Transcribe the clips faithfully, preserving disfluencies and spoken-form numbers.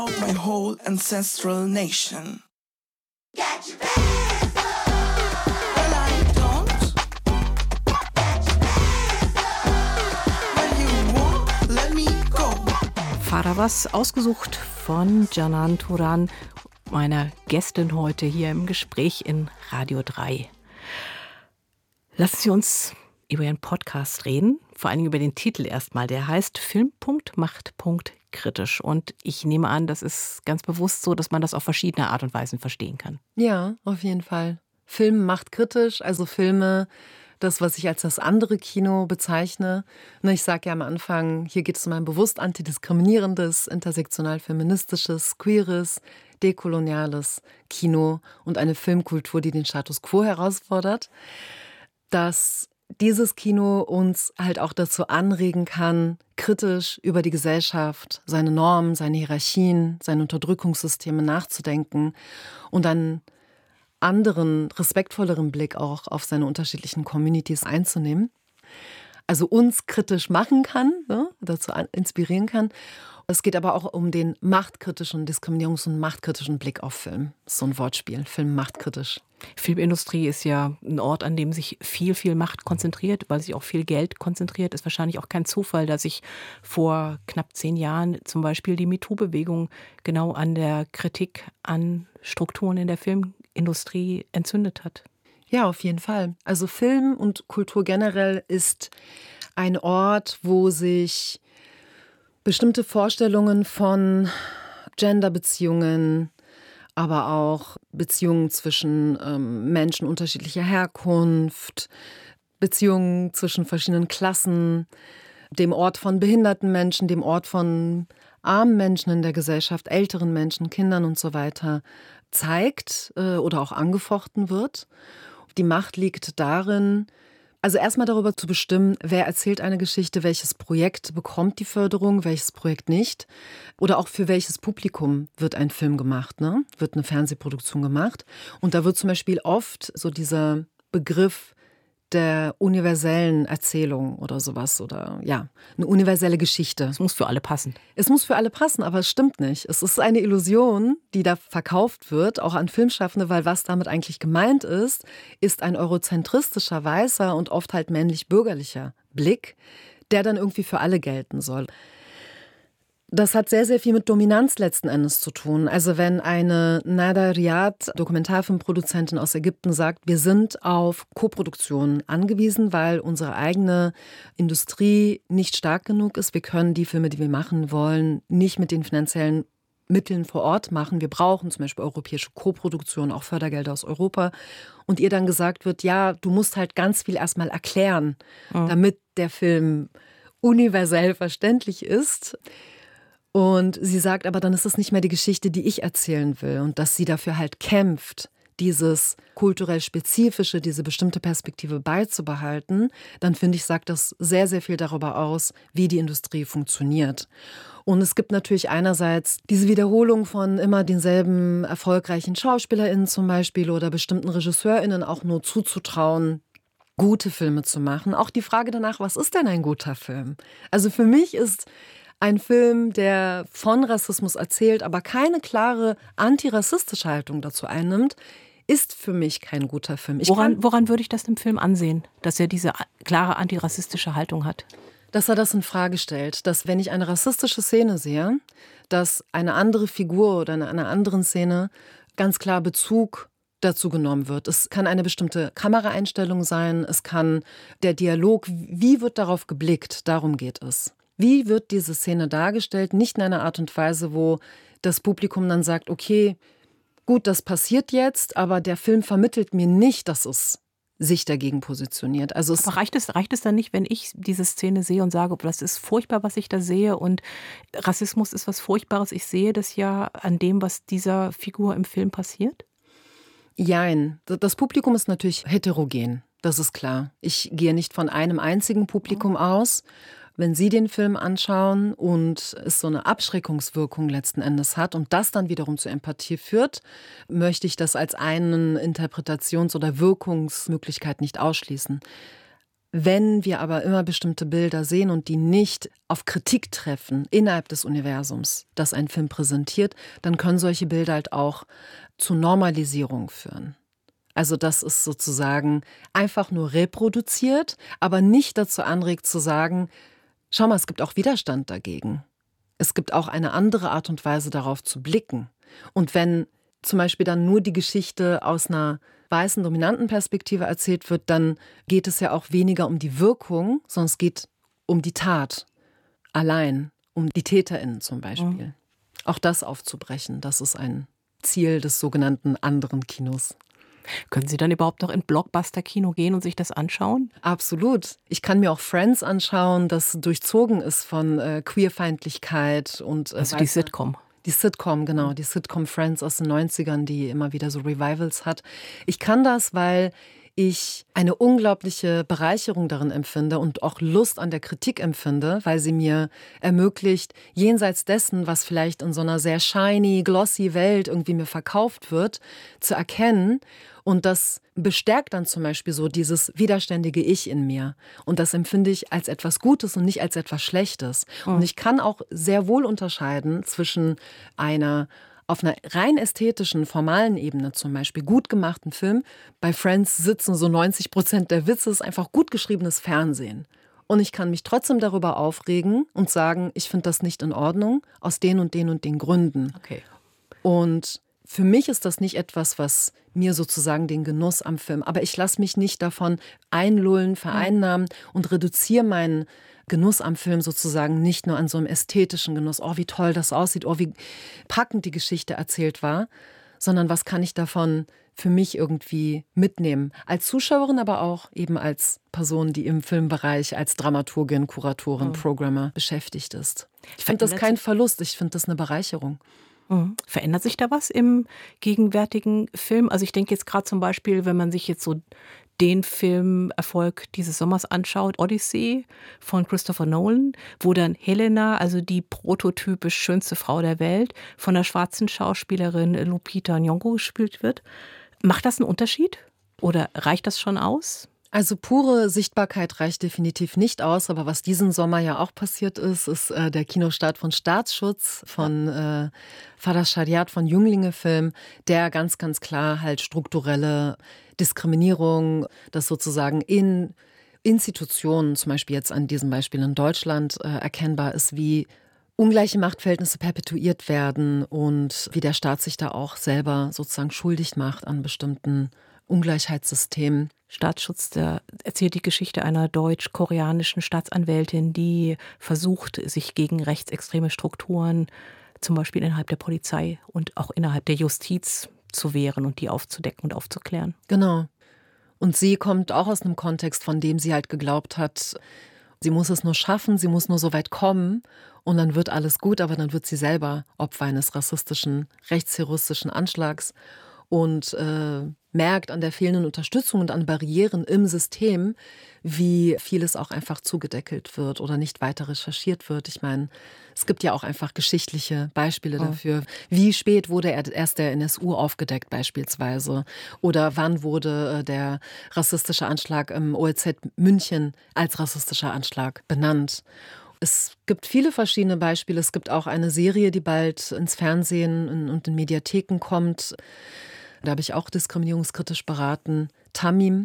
My whole ancestral nation. Get your hands up. Well, I don't. Get your hands up. When you won't let me go. Farawas, ausgesucht von Canan Turan, meiner Gästin heute hier im Gespräch in Radio drei. Lassen Sie uns über Ihren Podcast reden, vor allem über den Titel erstmal. Der heißt Film. Macht. Kritisch. Und ich nehme an, das ist ganz bewusst so, dass man das auf verschiedene Art und Weisen verstehen kann. Ja, auf jeden Fall. Film macht kritisch, also Filme, das, was ich als das andere Kino bezeichne. Ich sage ja am Anfang, hier geht es um ein bewusst antidiskriminierendes, intersektional-feministisches, queeres, dekoloniales Kino und eine Filmkultur, die den Status quo herausfordert. Dass dieses Kino uns halt auch dazu anregen kann, kritisch über die Gesellschaft, seine Normen, seine Hierarchien, seine Unterdrückungssysteme nachzudenken und einen anderen, respektvolleren Blick auch auf seine unterschiedlichen Communities einzunehmen. Also uns kritisch machen kann, ne, dazu inspirieren kann. Es geht aber auch um den machtkritischen, diskriminierungs- und machtkritischen Blick auf Film. Das ist so ein Wortspiel, Film machtkritisch. Filmindustrie ist ja ein Ort, an dem sich viel, viel Macht konzentriert, weil sich auch viel Geld konzentriert. Ist wahrscheinlich auch kein Zufall, dass sich vor knapp zehn Jahren zum Beispiel die MeToo-Bewegung genau an der Kritik an Strukturen in der Filmindustrie entzündet hat. Ja, auf jeden Fall. Also Film und Kultur generell ist ein Ort, wo sich bestimmte Vorstellungen von Genderbeziehungen, aber auch Beziehungen zwischen ähm, Menschen unterschiedlicher Herkunft, Beziehungen zwischen verschiedenen Klassen, dem Ort von behinderten Menschen, dem Ort von armen Menschen in der Gesellschaft, älteren Menschen, Kindern und so weiter, zeigt äh, oder auch angefochten wird. Die Macht liegt darin, also erstmal darüber zu bestimmen, wer erzählt eine Geschichte, welches Projekt bekommt die Förderung, welches Projekt nicht. Oder auch für welches Publikum wird ein Film gemacht, ne? Wird eine Fernsehproduktion gemacht. Und da wird zum Beispiel oft so dieser Begriff der universellen Erzählung oder sowas oder ja, eine universelle Geschichte. Es muss für alle passen. Es muss für alle passen, aber es stimmt nicht. Es ist eine Illusion, die da verkauft wird, auch an Filmschaffende, weil was damit eigentlich gemeint ist, ist ein eurozentristischer, weißer und oft halt männlich-bürgerlicher Blick, der dann irgendwie für alle gelten soll. Das hat sehr, sehr viel mit Dominanz letzten Endes zu tun. Also wenn eine Nada Riyad, Dokumentarfilmproduzentin aus Ägypten, sagt, wir sind auf Koproduktionen angewiesen, weil unsere eigene Industrie nicht stark genug ist. Wir können die Filme, die wir machen wollen, nicht mit den finanziellen Mitteln vor Ort machen. Wir brauchen zum Beispiel europäische Koproduktionen, auch Fördergelder aus Europa. Und ihr dann gesagt wird, ja, du musst halt ganz viel erstmal erklären, mhm. damit der Film universell verständlich ist. Und sie sagt aber, dann ist es nicht mehr die Geschichte, die ich erzählen will. Und dass sie dafür halt kämpft, dieses kulturell Spezifische, diese bestimmte Perspektive beizubehalten, dann finde ich, sagt das sehr, sehr viel darüber aus, wie die Industrie funktioniert. Und es gibt natürlich einerseits diese Wiederholung von immer denselben erfolgreichen SchauspielerInnen zum Beispiel oder bestimmten RegisseurInnen auch nur zuzutrauen, gute Filme zu machen. Auch die Frage danach, was ist denn ein guter Film? Also für mich ist ein Film, der von Rassismus erzählt, aber keine klare antirassistische Haltung dazu einnimmt, ist für mich kein guter Film. Ich woran, woran würde ich das dem Film ansehen, dass er diese klare antirassistische Haltung hat? Dass er das in Frage stellt, dass wenn ich eine rassistische Szene sehe, dass eine andere Figur oder in einer anderen Szene ganz klar Bezug dazu genommen wird. Es kann eine bestimmte Kameraeinstellung sein, es kann der Dialog, wie wird darauf geblickt, darum geht es. Wie wird diese Szene dargestellt? Nicht in einer Art und Weise, wo das Publikum dann sagt, okay, gut, das passiert jetzt, aber der Film vermittelt mir nicht, dass es sich dagegen positioniert. Also es aber reicht es, reicht es dann nicht, wenn ich diese Szene sehe und sage, das ist furchtbar, was ich da sehe und Rassismus ist was Furchtbares. Ich sehe das ja an dem, was dieser Figur im Film passiert? Jein. Das Publikum ist natürlich heterogen, das ist klar. Ich gehe nicht von einem einzigen Publikum aus. Wenn Sie den Film anschauen und es so eine Abschreckungswirkung letzten Endes hat und das dann wiederum zur Empathie führt, möchte ich das als eine Interpretations- oder Wirkungsmöglichkeit nicht ausschließen. Wenn wir aber immer bestimmte Bilder sehen und die nicht auf Kritik treffen innerhalb des Universums, das ein Film präsentiert, dann können solche Bilder halt auch zu Normalisierung führen. Also das ist sozusagen einfach nur reproduziert, aber nicht dazu anregt zu sagen, schau mal, es gibt auch Widerstand dagegen. Es gibt auch eine andere Art und Weise, darauf zu blicken. Und wenn zum Beispiel dann nur die Geschichte aus einer weißen, dominanten Perspektive erzählt wird, dann geht es ja auch weniger um die Wirkung, sondern es geht um die Tat allein, um die TäterInnen zum Beispiel. Mhm. Auch das aufzubrechen, das ist ein Ziel des sogenannten anderen Kinos. Können Sie dann überhaupt noch in Blockbuster-Kino gehen und sich das anschauen? Absolut. Ich kann mir auch Friends anschauen, das durchzogen ist von äh, Queerfeindlichkeit und... Äh, also die Sitcom. Die Sitcom, genau, die Sitcom Friends aus den neunzigern, die immer wieder so Revivals hat. Ich kann das, weil ich eine unglaubliche Bereicherung darin empfinde und auch Lust an der Kritik empfinde, weil sie mir ermöglicht, jenseits dessen, was vielleicht in so einer sehr shiny, glossy Welt irgendwie mir verkauft wird, zu erkennen. Und das bestärkt dann zum Beispiel so dieses widerständige Ich in mir. Und das empfinde ich als etwas Gutes und nicht als etwas Schlechtes. Mhm. Und ich kann auch sehr wohl unterscheiden zwischen einer auf einer rein ästhetischen, formalen Ebene zum Beispiel gut gemachten Film. Bei Friends sitzen so neunzig Prozent der Witze, ist einfach gut geschriebenes Fernsehen. Und ich kann mich trotzdem darüber aufregen und sagen, ich finde das nicht in Ordnung, aus den und den und den Gründen. Okay. Und für mich ist das nicht etwas, was mir sozusagen den Genuss am Film, aber ich lasse mich nicht davon einlullen, vereinnahmen und reduziere meinen Genuss am Film sozusagen nicht nur an so einem ästhetischen Genuss, oh, wie toll das aussieht, oh, wie packend die Geschichte erzählt war, sondern was kann ich davon für mich irgendwie mitnehmen. Als Zuschauerin, aber auch eben als Person, die im Filmbereich als Dramaturgin, Kuratorin, mhm. Programmer beschäftigt ist. Ich finde das kein Verlust, ich finde das eine Bereicherung. Mhm. Verändert sich da was im gegenwärtigen Film? Also ich denke jetzt gerade zum Beispiel, wenn man sich jetzt so den Filmerfolg dieses Sommers anschaut, Odyssey von Christopher Nolan, wo dann Helena, also die prototypisch schönste Frau der Welt, von der schwarzen Schauspielerin Lupita Nyong'o gespielt wird. Macht das einen Unterschied? Oder reicht das schon aus? Also pure Sichtbarkeit reicht definitiv nicht aus, aber was diesen Sommer ja auch passiert ist, ist äh, der Kinostart von Staatsschutz, von äh, Fada Shariat, von Jünglinge-Film, der ganz, ganz klar halt strukturelle Diskriminierung, das sozusagen in Institutionen, zum Beispiel jetzt an diesem Beispiel in Deutschland, äh, erkennbar ist, wie ungleiche Machtverhältnisse perpetuiert werden und wie der Staat sich da auch selber sozusagen schuldig macht an bestimmten Ungleichheitssystemen. Staatsschutz, der erzählt die Geschichte einer deutsch-koreanischen Staatsanwältin, die versucht, sich gegen rechtsextreme Strukturen, zum Beispiel innerhalb der Polizei und auch innerhalb der Justiz, zu wehren und die aufzudecken und aufzuklären. Genau. Und sie kommt auch aus einem Kontext, von dem sie halt geglaubt hat, sie muss es nur schaffen, sie muss nur so weit kommen und dann wird alles gut, aber dann wird sie selber Opfer eines rassistischen, rechtsterroristischen Anschlags und äh, merkt an der fehlenden Unterstützung und an Barrieren im System, wie vieles auch einfach zugedeckelt wird oder nicht weiter recherchiert wird. Ich meine, es gibt ja auch einfach geschichtliche Beispiele oh. dafür. Wie spät wurde erst der N S U aufgedeckt beispielsweise? Oder wann wurde der rassistische Anschlag im O E Z München als rassistischer Anschlag benannt? Es gibt viele verschiedene Beispiele. Es gibt auch eine Serie, die bald ins Fernsehen und in Mediatheken kommt. Da habe ich auch diskriminierungskritisch beraten, Tamim,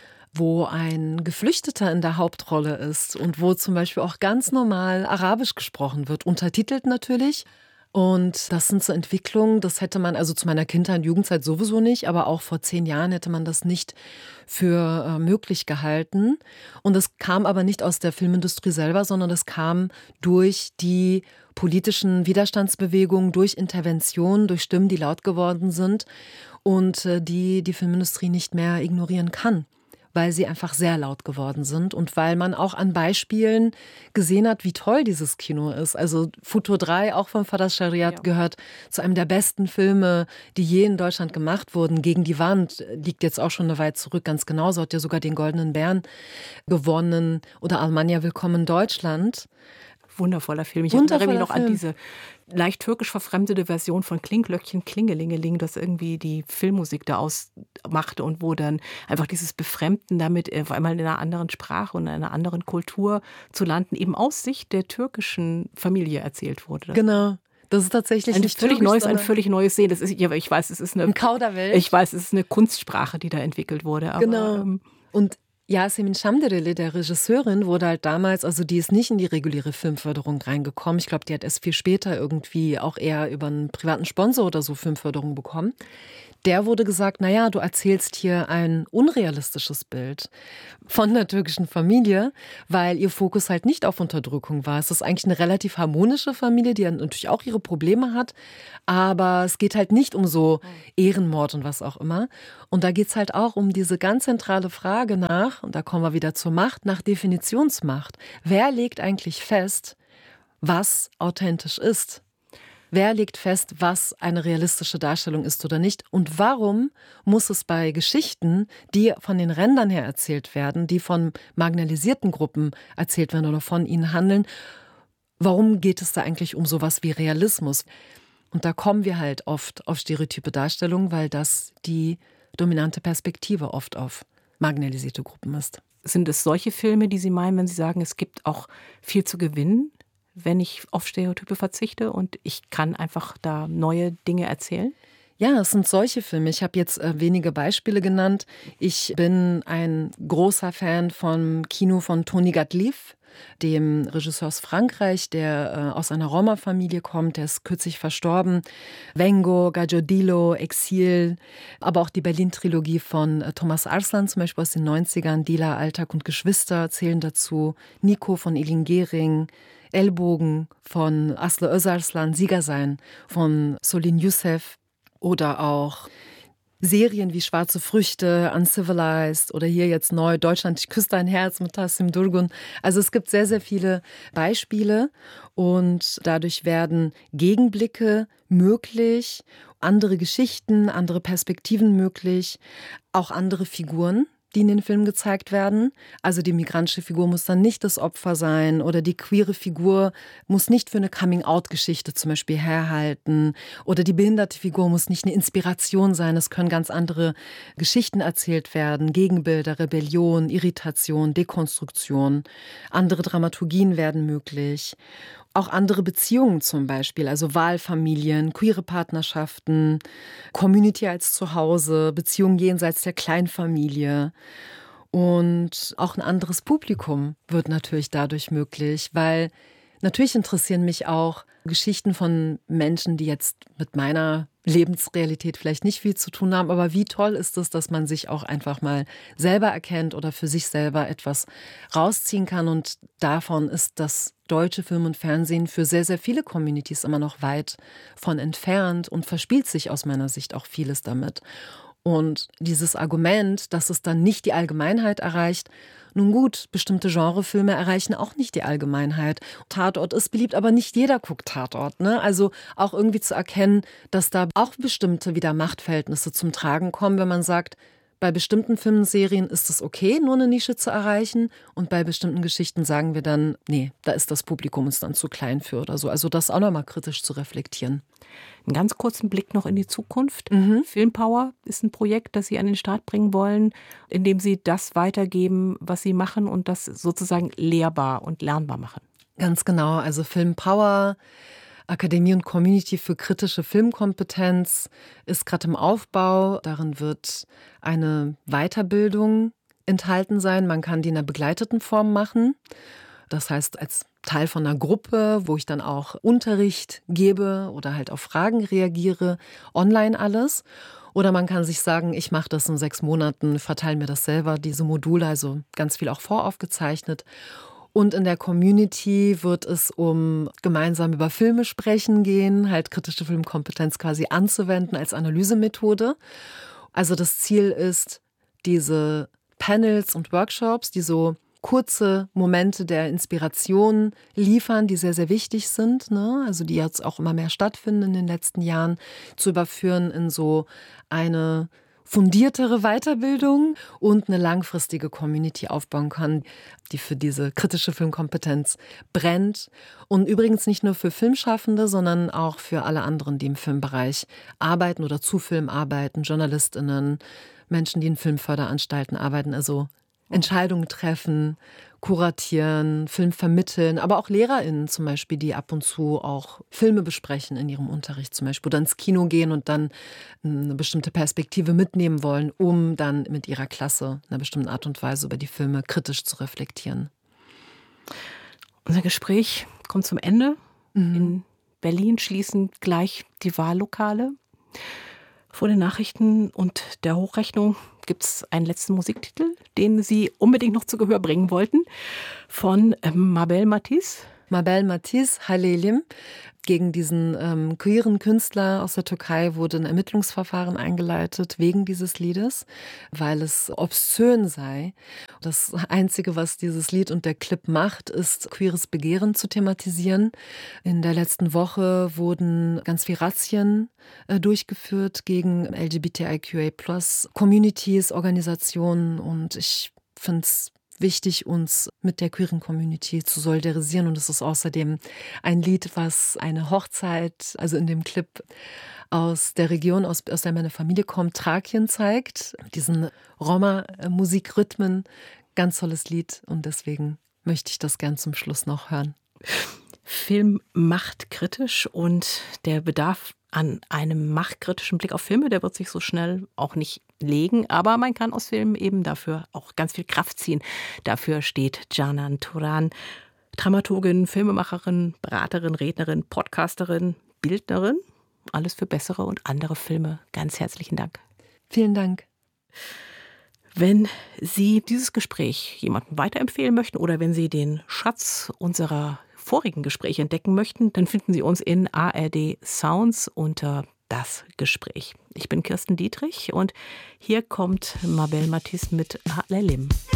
wo ein Geflüchteter in der Hauptrolle ist und wo zum Beispiel auch ganz normal Arabisch gesprochen wird, untertitelt natürlich. Und das sind so Entwicklungen, das hätte man also zu meiner Kindheit und Jugendzeit sowieso nicht, aber auch vor zehn Jahren hätte man das nicht für äh, möglich gehalten. Und das kam aber nicht aus der Filmindustrie selber, sondern das kam durch die politischen Widerstandsbewegungen, durch Interventionen, durch Stimmen, die laut geworden sind und äh, die die Filmindustrie nicht mehr ignorieren kann, weil sie einfach sehr laut geworden sind und weil man auch an Beispielen gesehen hat, wie toll dieses Kino ist. Also Futur drei, auch von Fada Shariat, ja. gehört zu einem der besten Filme, die je in Deutschland gemacht wurden. Gegen die Wand liegt jetzt auch schon eine Weile zurück, ganz genauso, hat ja sogar den Goldenen Bären gewonnen. Oder Almanja Willkommen in Deutschland. Wundervoller Film. Ich Wundervoller erinnere mich noch Film. an diese leicht türkisch verfremdete Version von Klinglöckchen, Klingelingeling, das irgendwie die Filmmusik da ausmachte und wo dann einfach dieses Befremden damit auf einmal in einer anderen Sprache und in einer anderen Kultur zu landen, eben aus Sicht der türkischen Familie erzählt wurde. Genau. Das ist tatsächlich ein nicht völlig türkisch, neues, ein sondern völlig neues Sehen. Das ist, ja, ich weiß, es ist eine ein Kauderwelsch. Ich weiß, es ist eine Kunstsprache, die da entwickelt wurde. Aber, Genau. ähm, Und Yasemin Şamdereli, der Regisseurin, wurde halt damals, also die ist nicht in die reguläre Filmförderung reingekommen. Ich glaube, die hat erst viel später irgendwie auch eher über einen privaten Sponsor oder so Filmförderung bekommen. Der wurde gesagt, naja, du erzählst hier ein unrealistisches Bild von der türkischen Familie, weil ihr Fokus halt nicht auf Unterdrückung war. Es ist eigentlich eine relativ harmonische Familie, die natürlich auch ihre Probleme hat, aber es geht halt nicht um so Ehrenmord und was auch immer. Und da geht es halt auch um diese ganz zentrale Frage nach, und da kommen wir wieder zur Macht, nach Definitionsmacht. Wer legt eigentlich fest, was authentisch ist? Wer legt fest, was eine realistische Darstellung ist oder nicht? Und warum muss es bei Geschichten, die von den Rändern her erzählt werden, die von marginalisierten Gruppen erzählt werden oder von ihnen handeln, warum geht es da eigentlich um sowas wie Realismus? Und da kommen wir halt oft auf stereotype Darstellungen, weil das die dominante Perspektive oft auf marginalisierte Gruppen ist. Sind es solche Filme, die Sie meinen, wenn Sie sagen, es gibt auch viel zu gewinnen, wenn ich auf Stereotype verzichte und ich kann einfach da neue Dinge erzählen? Ja, es sind solche Filme. Ich habe jetzt äh, wenige Beispiele genannt. Ich bin ein großer Fan vom Kino von Tony Gatliff, dem Regisseur aus Frankreich, der äh, aus einer Roma-Familie kommt, der ist kürzlich verstorben. Vengo, Gajodilo, Exil, aber auch die Berlin-Trilogie von äh, Thomas Arslan, zum Beispiel aus den neunzigern, Dila, Alltag und Geschwister zählen dazu, Nico von Elin Gehring, Ellbogen von Aslı Özarslan, Siegersein von Solin Youssef oder auch Serien wie Schwarze Früchte, Uncivilized oder hier jetzt neu Deutschland, ich küsse dein Herz mit Tassim Durgun. Also es gibt sehr, sehr viele Beispiele und dadurch werden Gegenblicke möglich, andere Geschichten, andere Perspektiven möglich, auch andere Figuren, die in den Filmen gezeigt werden. Also die migrantische Figur muss dann nicht das Opfer sein oder die queere Figur muss nicht für eine Coming-out-Geschichte zum Beispiel herhalten oder die behinderte Figur muss nicht eine Inspiration sein. Es können ganz andere Geschichten erzählt werden, Gegenbilder, Rebellion, Irritation, Dekonstruktion. Andere Dramaturgien werden möglich. Auch andere Beziehungen zum Beispiel, also Wahlfamilien, queere Partnerschaften, Community als Zuhause, Beziehungen jenseits der Kleinfamilie. Und auch ein anderes Publikum wird natürlich dadurch möglich, weil natürlich interessieren mich auch Geschichten von Menschen, die jetzt mit meiner Lebensrealität vielleicht nicht viel zu tun haben, aber wie toll ist es, dass man sich auch einfach mal selber erkennt oder für sich selber etwas rausziehen kann und davon ist das deutsche Film und Fernsehen für sehr, sehr viele Communities immer noch weit von entfernt und verspielt sich aus meiner Sicht auch vieles damit. Und dieses Argument, dass es dann nicht die Allgemeinheit erreicht, nun gut, bestimmte Genrefilme erreichen auch nicht die Allgemeinheit. Tatort ist beliebt, aber nicht jeder guckt Tatort, ne? Also auch irgendwie zu erkennen, dass da auch bestimmte wieder Machtverhältnisse zum Tragen kommen, wenn man sagt, bei bestimmten Filmen, Serien ist es okay, nur eine Nische zu erreichen und bei bestimmten Geschichten sagen wir dann, nee, da ist das Publikum uns dann zu klein für oder so. Also das auch nochmal kritisch zu reflektieren. Einen ganz kurzen Blick noch in die Zukunft. Mhm. Filmpower ist ein Projekt, das Sie an den Start bringen wollen, in dem Sie das weitergeben, was Sie machen und das sozusagen lehrbar und lernbar machen. Ganz genau, also Filmpower, Akademie und Community für kritische Filmkompetenz ist gerade im Aufbau. Darin wird eine Weiterbildung enthalten sein. Man kann die in einer begleiteten Form machen. Das heißt, als Teil von einer Gruppe, wo ich dann auch Unterricht gebe oder halt auf Fragen reagiere, online alles. Oder man kann sich sagen, ich mache das in sechs Monaten, verteile mir das selber, diese Module, also ganz viel auch voraufgezeichnet. Und in der Community wird es um gemeinsam über Filme sprechen gehen, halt kritische Filmkompetenz quasi anzuwenden als Analysemethode. Also das Ziel ist, diese Panels und Workshops, die so kurze Momente der Inspiration liefern, die sehr, sehr wichtig sind, ne? Also die jetzt auch immer mehr stattfinden in den letzten Jahren, zu überführen in so eine fundiertere Weiterbildung und eine langfristige Community aufbauen kann, die für diese kritische Filmkompetenz brennt. Und übrigens nicht nur für Filmschaffende, sondern auch für alle anderen, die im Filmbereich arbeiten oder zu Film arbeiten, JournalistInnen, Menschen, die in Filmförderanstalten arbeiten, also Entscheidungen treffen, kuratieren, Film vermitteln, aber auch LehrerInnen zum Beispiel, die ab und zu auch Filme besprechen in ihrem Unterricht zum Beispiel oder ins Kino gehen und dann eine bestimmte Perspektive mitnehmen wollen, um dann mit ihrer Klasse in einer bestimmten Art und Weise über die Filme kritisch zu reflektieren. Unser Gespräch kommt zum Ende. Mhm. In Berlin schließen gleich die Wahllokale. Vor den Nachrichten und der Hochrechnung gibt es einen letzten Musiktitel, den Sie unbedingt noch zu Gehör bringen wollten, von Mabel Matiz. Mabel Matiz, Halelim. Gegen diesen ähm, queeren Künstler aus der Türkei wurde ein Ermittlungsverfahren eingeleitet wegen dieses Liedes, weil es obszön sei. Das Einzige, was dieses Lied und der Clip macht, ist, queeres Begehren zu thematisieren. In der letzten Woche wurden ganz viele Razzien äh, durchgeführt gegen L G B T I Q A plus Communities, Organisationen, und ich finde es wichtig, uns mit der queeren Community zu solidarisieren. Und es ist außerdem ein Lied, was eine Hochzeit, also in dem Clip aus der Region, aus, aus der meine Familie kommt, Thrakien zeigt. Diesen Roma-Musikrhythmen. Ganz tolles Lied, und deswegen möchte ich das gern zum Schluss noch hören. Film macht kritisch, und der Bedarf an einem machtkritischen Blick auf Filme, der wird sich so schnell auch nicht legen. Aber man kann aus Filmen eben dafür auch ganz viel Kraft ziehen. Dafür steht Canan Turan, Dramaturgin, Filmemacherin, Beraterin, Rednerin, Podcasterin, Bildnerin. Alles für bessere und andere Filme. Ganz herzlichen Dank. Vielen Dank. Wenn Sie dieses Gespräch jemandem weiterempfehlen möchten oder wenn Sie den Schatz unserer vorigen Gespräche entdecken möchten, dann finden Sie uns in A R D Sounds unter Das Gespräch. Ich bin Kirsten Dietrich, und hier kommt Mabel Matiz mit Halelim.